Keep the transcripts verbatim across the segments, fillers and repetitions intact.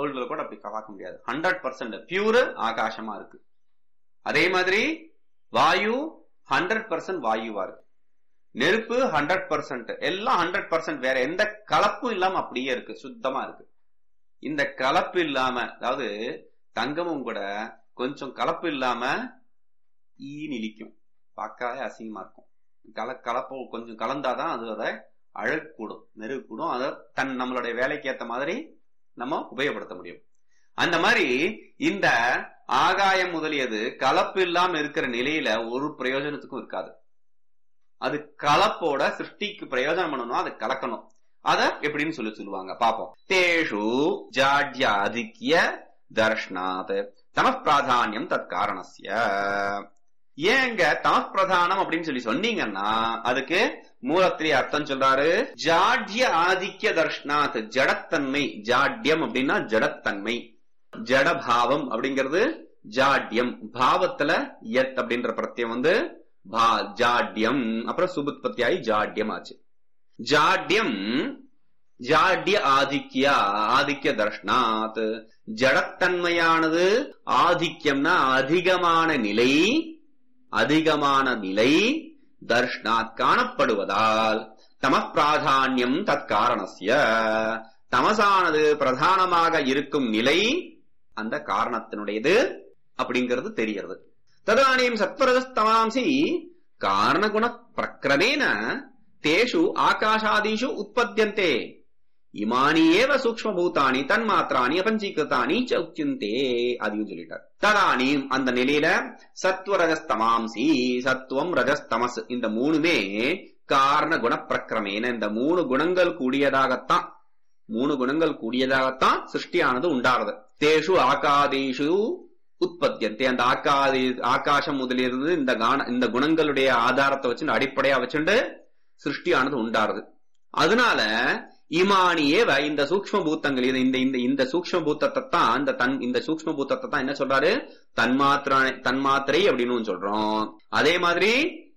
வேர்ல்டுல கூட அப்படி பார்க்க முடியாது. ஹண்ட்ரட் பர்சன்ட் பியூர் ஆகாசமா இருக்கு. அதே மாதிரி வாயு ஹண்ட்ரட் பர்சன்ட் வாயுவா இருக்கு. நெருப்பு ஹண்ட்ரட் பர்சன்ட், எல்லாம் ஹண்ட்ரட் பர்சன்ட் வேற எந்த கலப்பும் இல்லாம அப்படியே இருக்கு, சுத்தமா இருக்கு. இந்த கலப்பு இல்லாம, அதாவது தங்கமும் கூட கொஞ்சம் கலப்பு இல்லாம ஈ நிலிக்கும், பார்க்கவே அசிங்கமா இருக்கும். கல கலப்பு கொஞ்சம் கலந்தாதான் அதோட அழகு கூடும், மெருகு கூடும், அதை தன் நம்மளுடைய வேலைக்கு ஏத்த மாதிரி நம்ம உபயோகப்படுத்த முடியும். அந்த மாதிரி இந்த ஆகாயம் முதலியது கலப்பு இல்லாம இருக்கிற நிலையில ஒரு பிரயோஜனத்துக்கும் இருக்காது. அது கலப்போட சிருஷ்டிக்கு பிரயோஜனம் பண்ணணும், அது கலக்கணும். அத எப்படின்னு சொல்லி சொல்லுவாங்க பாப்போம். தேஷு ஜாட்யாதிக்ய தர்ஷனாத் தமஸ் பிராதானியம் தத் காரணஸ்ய. ஏங்க தமஸ் பிரதானம் அப்படின்னு சொல்லி சொன்னீங்கன்னா அதுக்கு மூலத்திலே அர்த்தம் சொல்றாரு. ஜாட்ய ஆதிக்ய தர்ஷனாத், ஜடத்தன்மை. ஜாட்யம் அப்படின்னா ஜடத்தன்மை, ஜடபாவம் அப்படிங்கிறது ஜாட்யம். பாவத்துல யத் அப்படின்ற பிரத்யம் வந்து ஜாட்யம், அப்புறம் சுபுத்பத்தியாயி ஜாட்யம் ஆச்சு. ஜாட்யம் ஜாட்ய ஆதிக்ய, ஆதிக்ய தர்ஷனாத். ஜடத்தன்மையானது ஆதிக்யம்னா அதிகமான நிலை, அதிகமான நிலை தர்ஷனாத் காணப்படுவதால் தமஸ் பிராதானியம் தத் காரணஸ்ய, தமசானது பிரதானமாக இருக்கும் நிலை அந்த காரணத்தினுடையது அப்படிங்கிறது தெரிகிறது. ததானீம் சத்வரஜஸ்தமாம்சி காரணகுண பிரக்ரமேன தேஷு ஆகாஷாதீஷு உற்பத்தியந்தே இமானி ஏவ சூக்ஷ்மபூதானி தன்மாத்திராணி அபஞ்சீகிருதானி ச உச்யந்தே. அதையும் சொல்லிட்டார். ததானீம் அந்த நிலையில சத்வரஜஸ்தமாம்சி, சத்துவம் ரஜஸ்தமஸ் இந்த மூணுமே காரண குண பிரக்ரமேன, இந்த மூணு குணங்கள் கூடியதாகத்தான், மூணு குணங்கள் கூடியதாகத்தான் சிருஷ்டியானது உண்டாகிறது. தேஷு ஆகாதீஷு உற்பத்தியந்தே, அந்த ஆகாதி ஆகாசம் முதலிருந்து இந்த கான இந்த குணங்களுடைய ஆதாரத்தை வச்சு அடிப்படையா வச்சுட்டு சிருஷ்டியானது உண்டாருது. அதனால இமானியே இந்த சூக்ம பூத்தங்கள், இந்த இந்த இந்த சூக்ம பூத்தத்தை தான் இந்த தன் இந்த சூக்ம பூத்தத்தை தான் என்ன சொல்றாரு, தன்மாத்திர தன்மாத்திரை அப்படின்னு சொல்றோம். அதே மாதிரி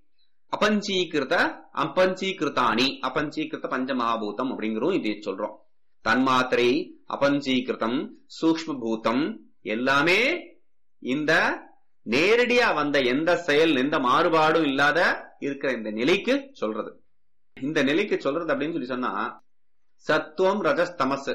அபஞ்சீகிருத அபஞ்சீகிருத்தானி, அபஞ்சீகிருத பஞ்சமகாபூதம் அப்படிங்கிறோம் இதை சொல்றோம். தன்மாத்திரை, அபஞ்சீகிருதம், சூக்ம பூதம் எல்லாமே இந்த நேரடியா வந்த எந்த செயல் எந்த மாறுபாடும் இல்லாத இருக்கிற இந்த நிலைக்கு சொல்றது. இந்த நிலைக்கு சொல்றது அப்படின்னு சொல்லி சொன்னா சத்துவம் ரஜஸ் தமஸ்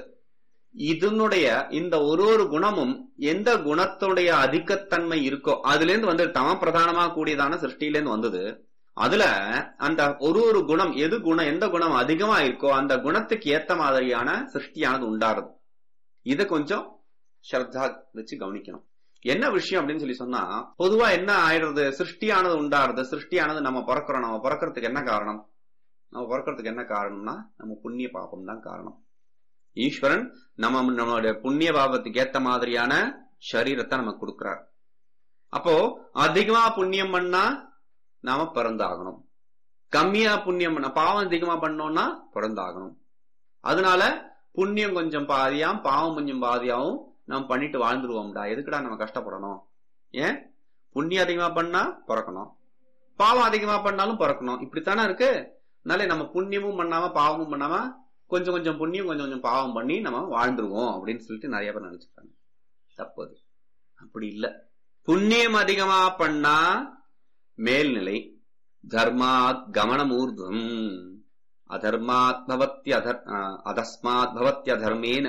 இதனுடைய இந்த ஒரு ஒரு குணமும் எந்த குணத்துடைய அதிகத்தன்மை இருக்கோ அதுல இருந்து வந்து தம பிரதானமா கூடியதான சிருஷ்டியிலேருந்து வந்தது. அதுல அந்த ஒரு ஒரு குணம் எது குணம் எந்த குணம் அதிகமா இருக்கோ அந்த குணத்துக்கு ஏத்த மாதிரியான சிருஷ்டியானது உண்டாருது. இத கொஞ்சம் ஸ்ரத்தா வச்சு கவனிக்கணும். என்ன விஷயம் அப்படின்னு சொல்லி சொன்னா, பொதுவா என்ன ஆயிடுறது, சிருஷ்டியானது உண்டாருது. சிருஷ்டியானது நம்ம பிறக்கிறோம். நம்ம பிறக்கிறதுக்கு என்ன காரணம், நம்ம பிறக்கிறதுக்கு என்ன காரணம்னா நம்ம புண்ணிய பாபம் தான் காரணம். ஈஸ்வரன் நம்ம நம்மளுடைய புண்ணிய பாபத்துக்கு ஏத்த மாதிரியான சரீரத்தை நமக்கு கொடுக்கிறார். அப்போ அதிகமா புண்ணியம் பண்ணா நாம பிறந்தாகணும், கம்மியா புண்ணியம் பண்ண பாவம் அதிகமா பண்ணோம்னா பிறந்தாகணும். அதனால புண்ணியம் கொஞ்சம் பாதியாம் பாவம் கொஞ்சம் பாதியாவும் நாம் பண்ணிட்டு வாழ்ந்துருவோம்டா, எதுக்குடா நம்ம கஷ்டப்படணும். ஏன் புண்ணியம் அதிகமா பண்ணா பிறக்கணும், பாவம் அதிகமா பண்ணாலும் பிறக்கணும், இப்படித்தானே இருக்கு. அதனால நம்ம புண்ணியமும் பண்ணாம பாவமும் பண்ணாம கொஞ்சம் கொஞ்சம் புண்ணியம் கொஞ்சம் கொஞ்சம் பாவம் பண்ணி நம்ம வாழ்ந்துருவோம் அப்படின்னு சொல்லிட்டு நிறைய பேர் நினைச்சிருக்காங்க. தப்பது, அப்படி இல்ல. புண்ணியம் அதிகமா பண்ணா மேல்நிலை, தர்மாத் கமனமூர்தம், அதர்மாத் பவத்ய அதஸ்மாத் பவத்ய தர்மேன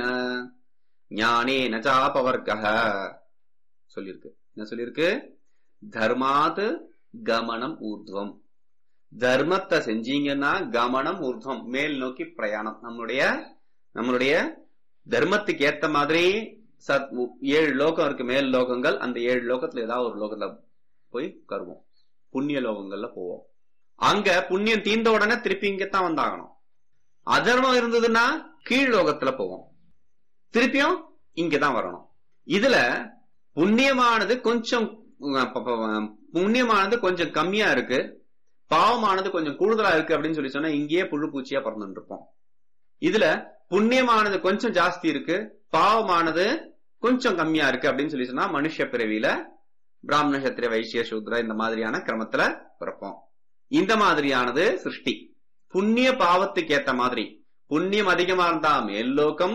ஞானேன சாபவர்கஹ சொல்லிருக்கு. என்ன சொல்லிருக்கு, தர்மாத் கமனம் ஊர்துவம், தர்மத்தை செஞ்சீங்கன்னா கமனம் ஊர்துவம் மேல் நோக்கி பிரயாணம். நம்மளுடைய நம்மளுடைய தர்மத்துக்கு ஏத்த மாதிரி சத் ஏழு லோகம் இருக்கு, மேல் லோகங்கள். அந்த ஏழு லோகத்துல ஏதாவது ஒரு லோகத்துல போய் கருவோம், புண்ணிய லோகங்கள்ல போவோம். அங்க புண்ணியம் தீர்ந்த உடனே திருப்பி இங்கத்தான் வந்தாகணும். அதர்மம் இருந்ததுன்னா கீழ் லோகத்துல போவோம், திருப்பியும் இங்கதான் வரணும். இதுல புண்ணியமானது கொஞ்சம் புண்ணியமானது கொஞ்சம் கம்மியா இருக்கு, பாவமானது கொஞ்சம் கூடுதலா இருக்கு அப்படின்னு சொல்லி சொன்னா இங்கேயே புழு பூச்சியா பிறந்துட்டு இருப்போம். இதுல புண்ணியமானது கொஞ்சம் ஜாஸ்தி இருக்கு, பாவமானது கொஞ்சம் கம்மியா இருக்கு அப்படின்னு சொல்லி சொன்னா மனுஷ பிறவியில பிராமண சத்திரிய வைசிய சூத்ர இந்த மாதிரியான கிரமத்துல பிறப்போம். இந்த மாதிரியானது சிருஷ்டி. புண்ணிய பாவத்துக்கு ஏத்த மாதிரி புண்ணியம் அதிகமா இருந்தா மேல் லோகம்,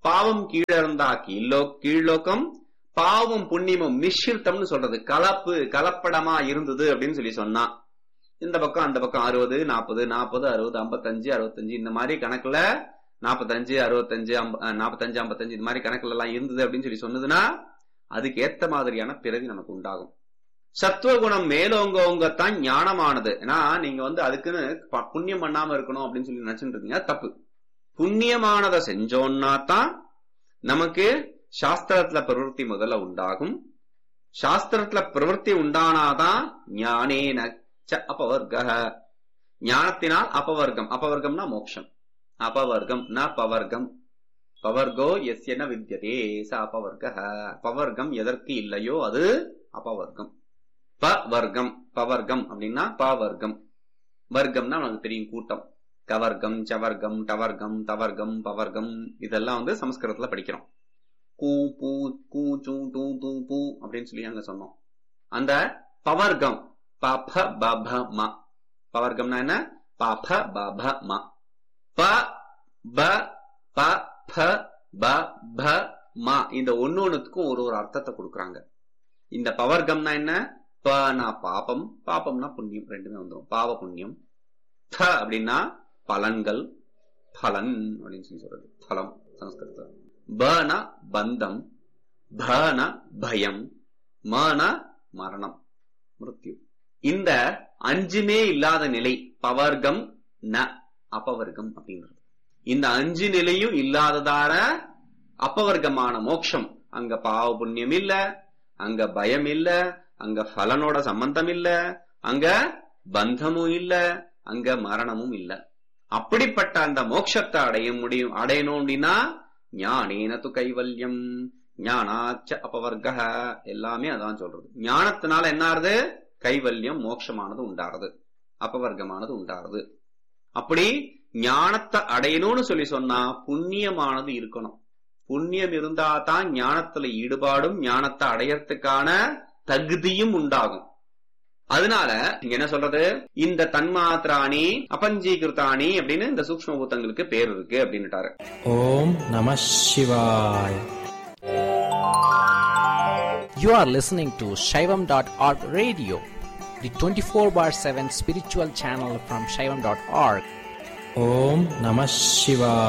பாவம் கீழே இருந்தா கீழோ கீழ்லோக்கம், பாவம் புண்ணியமும் மிஷ்ரித்தம்னு சொல்றது கலப்பு கலப்படமா இருந்தது அப்படின்னு சொல்லி சொன்னா, இந்த பக்கம் அந்த பக்கம் அறுபது நாற்பது நாற்பது அறுபது ஐம்பத்தஞ்சு அறுபத்தஞ்சு இந்த மாதிரி கணக்குல நாற்பத்தஞ்சு அறுபத்தஞ்சு நாற்பத்தஞ்சு ஐம்பத்தஞ்சு இந்த மாதிரி கணக்குல எல்லாம் இருந்தது அப்படின்னு சொல்லி சொன்னதுன்னா அதுக்கு ஏத்த மாதிரியான பிறவி நமக்கு உண்டாகும். சத்துவகுணம் மேலோங்கோங்கத்தான் ஞானமானது. ஏன்னா நீங்க வந்து அதுக்குன்னு புண்ணியம் பண்ணாம இருக்கணும் அப்படின்னு சொல்லி நினைச்சுட்டு இருக்கீங்க, தப்பு. புண்ணியமானதை செஞ்சோன்னா தான் நமக்கு சாஸ்திரத்துல பிரவருத்தி முதல்ல உண்டாகும். சாஸ்திரத்துல பிரவருத்தி உண்டானாதான் ஞானேன அபவர்க, ஞானத்தினால் அபவர்க்கம். அபவர்க்கம்னா மோட்சம். அபவர்க்கம் ந பவர்க்கம். பவர்கோ எஸ்யன வித்யதே ச அபவர்க. பவர்க்கம் எதற்கு இல்லையோ அது அபவர்க்கம். பவர்க்கம் பவர்க்கம் அப்படின்னா பவர்க்கம். வர்க்கம்னா நமக்கு தெரியும் கூட்டம். கவர்க்கம் சவர்க்கம் டவர்க்கம் தவர்க்கம் பவர்க்கம் இதெல்லாம் வந்து சமஸ்கிருதத்துல படிக்கிறோம். கூ பூ கூ சூ டூ தூ பூ அப்படின்னு சொல்லி அங்க சொன்னோம். அந்த பவர்க்கம் பப பப ம. பவர்க்கம்னா என்ன? பப பப ம. ப ப ப ப ப ப ம. இந்த ஒன்னு ஒண்ணுத்துக்கும் ஒரு ஒரு அர்த்தத்தை கொடுக்குறாங்க. இந்த பவர்க்கம்னா என்ன? பனா பாபம், பாபம்னா புண்ணியம், ரெண்டுமே வந்துடும். பாவ புண்ணியம். த அப்படின்னா பலன்கள், பலன் அப்படின்னு சொல்லி சொல்றது பலம் சமஸ்கிருதம். பனா பந்தம், பன பயம், மன மரணம் மிருத்யு. இந்த அஞ்சுமே இல்லாத நிலை பவர்க்கம் ந அபவர்க்கம் அப்படின்றது. இந்த அஞ்சு நிலையும் இல்லாததான அப்பவர்க்கமான மோட்சம். அங்க பாவ புண்ணியம் இல்ல, அங்க பயம் இல்ல, அங்க பலனோட சம்பந்தம் இல்ல, அங்க பந்தமும் இல்ல, அங்க மரணமும் இல்ல. அப்படிப்பட்ட அந்த மோட்சத்தை அடைய முடியும். அடையணும் அப்படின்னா ஞானேனது கைவல்யம் ஞானாச்ச அபவர்க எல்லாமே அதான் சொல்றது. ஞானத்தினால என்ன ஆறுது? கைவல்யம் மோட்சமானது உண்டாறது, அபவர்க்கமானது உண்டாறது. அப்படி ஞானத்தை அடையணும்னு சொல்லி சொன்னா புண்ணியமானது இருக்கணும். புண்ணியம் இருந்தா தான் ஞானத்துல ஈடுபாடும் ஞானத்தை அடையறதுக்கான தகுதியும் உண்டாகும். அதனால இங்க என்ன சொல்றது? இந்த தன்மாத்ராணி அபஞ்சீகிருத்தாணி அப்படின்னு இந்த சூக்ஷ்ம பூதங்களுக்கு பேர் இருக்கு அப்படின்னுட்டாரு. ஓம் நம சிவாய். You are listening to Shaivam dot org radio, the twenty-four bar seven spiritual channel from Shaivam dot org. Om Namah Shivaya.